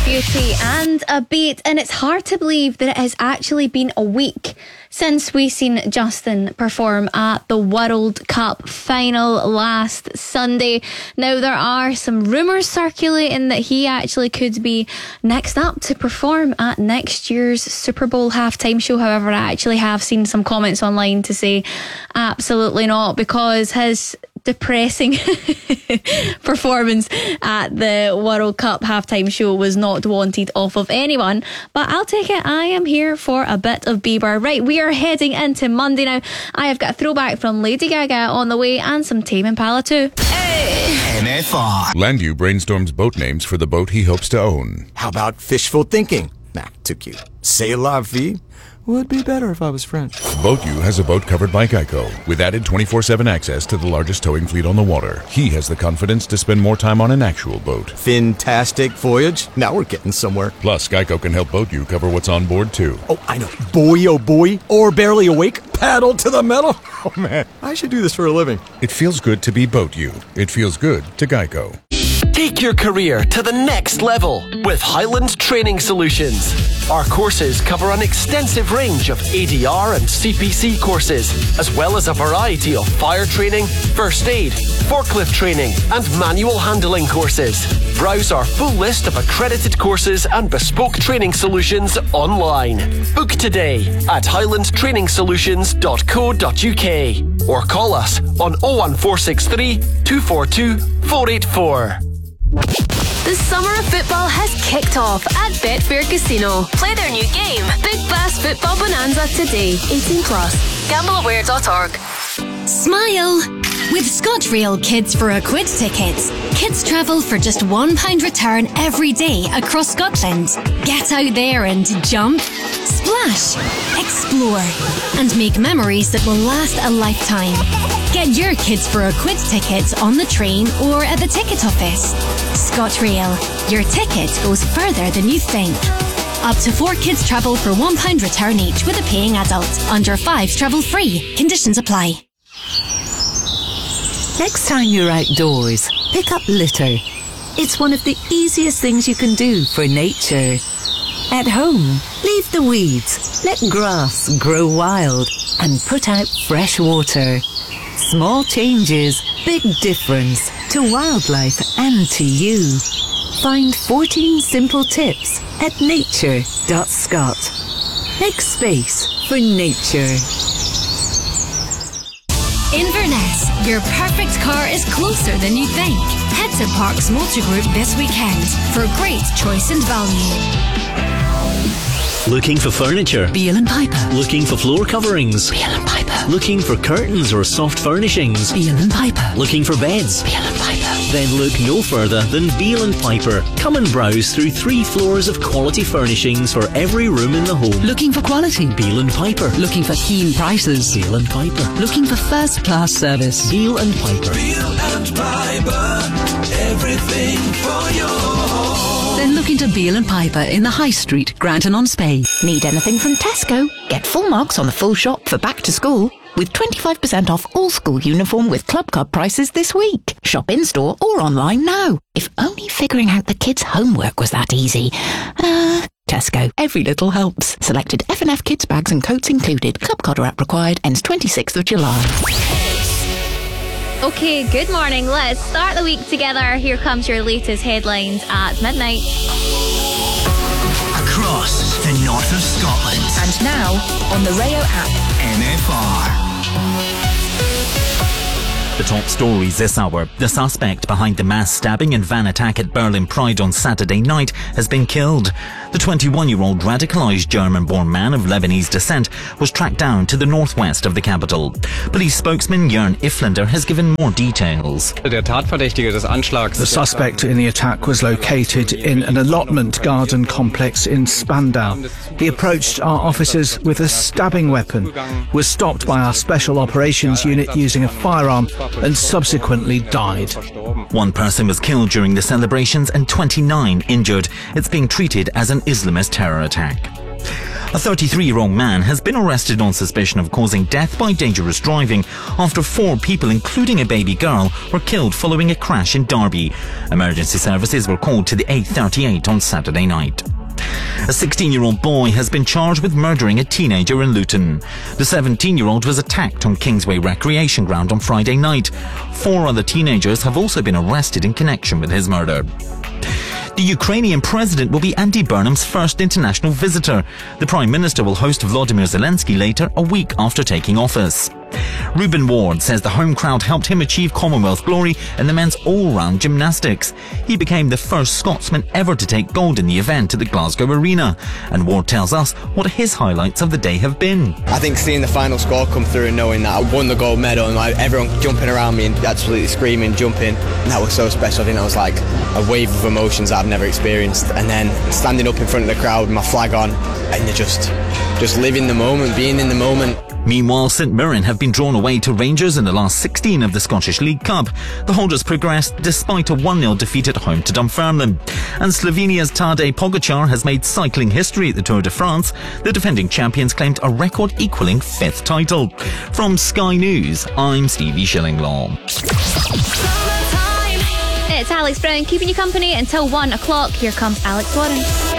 Beauty and a Beat, and it's hard to believe that it has actually been a week since we seen Justin perform at the World Cup final last Sunday. Now, there are some rumours circulating that he actually could be next up to perform at next year's Super Bowl halftime show. However, I actually have seen some comments online to say absolutely not, because his depressing performance at the World Cup halftime show was not wanted off of anyone. But I'll take it, I am here for a bit of Bieber. Right, we are heading into Monday now. I have got a throwback from Lady Gaga on the way and some Tame Impala too. Hey. NFR. Landu brainstorms boat names for the boat he hopes to own. How about fishful thinking? Nah, too cute. C'est la vie. Would be better if I was French. BoatU has a boat covered by Geico with added 24/7 access to the largest towing fleet on the water. He has the confidence to spend more time on an actual boat. Fantastic voyage. Now we're getting somewhere. Plus, Geico can help BoatU cover what's on board too. Oh, I know. Boy, oh boy. Or barely awake. Paddle to the metal. Oh man, I should do this for a living. It feels good to be BoatU. It feels good to Geico. Take your career to the next level with Highland Training Solutions. Our courses cover an extensive range of ADR and CPC courses, as well as a variety of fire training, first aid, forklift training, and manual handling courses. Browse our full list of accredited courses and bespoke training solutions online. Book today at highlandtrainingsolutions.co.uk or call us on 01463 242 484. The summer of football has kicked off at Betfair Casino. Play their new game, Big Bass Football Bonanza, today. 18 plus. Gambleaware.org. Smile! With ScotRail Kids for a Quid tickets, kids travel for just £1 return every day across Scotland. Get out there and jump, splash, explore, and make memories that will last a lifetime. Get your Kids for a Quid tickets on the train or at the ticket office. ScotRail. Your ticket goes further than you think. Up to 4 kids travel for £1 return each with a paying adult. Under 5s travel free. Conditions apply. Next time you're outdoors, pick up litter. It's one of the easiest things you can do for nature. At home, leave the weeds, let grass grow wild, and put out fresh water. Small changes, big difference to wildlife and to you. Find 14 simple tips at nature.scot. Make space for nature. Inverness, your perfect car is closer than you think. Head to Parks Motor Group this weekend for great choice and value. Looking for furniture? Beale & Piper. Looking for floor coverings? Beale & Piper. Looking for curtains or soft furnishings? Beale & Piper. Looking for beds? Beale & Piper. Then look no further than Beale & Piper. Come and browse through 3 floors of quality furnishings for every room in the home. Looking for quality? Beale & Piper. Looking for keen prices? Beale & Piper. Looking for first-class service? Beale & Piper. Beale & Piper. Everything for your home. Then look into Beale & Piper in the High Street, Granton-on-Spey. Need anything from Tesco? Get full marks on the full shop for back to school with 25% off all school uniform with Club Card prices this week. Shop in-store or online now. If only figuring out the kids' homework was that easy. Tesco. Every little helps. Selected F&F kids bags and coats included. Club Card app required. Ends 26th of July. Okay, good morning. Let's start the week together. Here comes your latest headlines at midnight. Across the north of Scotland. And now on the Rayo app. NFR. The top stories this hour. The suspect behind the mass stabbing and van attack at Berlin Pride on Saturday night has been killed. The 21-year-old radicalised German-born man of Lebanese descent was tracked down to the northwest of the capital. Police spokesman Jörn Iflander has given more details. The suspect in the attack was located in an allotment garden complex in Spandau. He approached our officers with a stabbing weapon, was stopped by our Special Operations Unit using a firearm, and subsequently died. 1 person was killed during the celebrations and 29 injured. It's being treated as an Islamist terror attack. A 33-year-old man has been arrested on suspicion of causing death by dangerous driving after 4 people, including a baby girl, were killed following a crash in Derby. Emergency services were called to the A38 on Saturday night. A 16-year-old boy has been charged with murdering a teenager in Luton. The 17-year-old was attacked on Kingsway Recreation Ground on Friday night. 4 other teenagers have also been arrested in connection with his murder. The Ukrainian president will be Andy Burnham's first international visitor. The Prime Minister will host Volodymyr Zelensky later, a week after taking office. Reuben Ward says the home crowd helped him achieve Commonwealth glory in the men's all-round gymnastics. He became the first Scotsman ever to take gold in the event at the Glasgow Arena. And Ward tells us what his highlights of the day have been. I think seeing the final score come through and knowing that I won the gold medal and everyone jumping around me and absolutely screaming, jumping, that was so special. I think that was like a wave of emotions that I've never experienced. And then standing up in front of the crowd with my flag on and just living the moment, being in the moment. Meanwhile, St Mirren have been drawn away to Rangers in the last 16 of the Scottish League Cup. The holders progressed despite a 1-0 defeat at home to Dunfermline. And Slovenia's Tadej Pogačar has made cycling history at the Tour de France. The defending champions claimed a record-equalling 5th title. From Sky News, I'm Stevie Shillinglaw. It's Alex Brown keeping you company until 1 o'clock. Here comes Alex Warren.